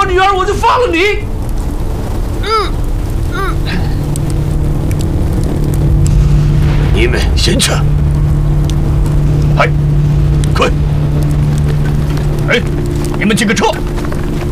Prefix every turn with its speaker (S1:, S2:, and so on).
S1: 女儿，我就放了你。
S2: 你们先撤。哎，快！哎，你们几个撤！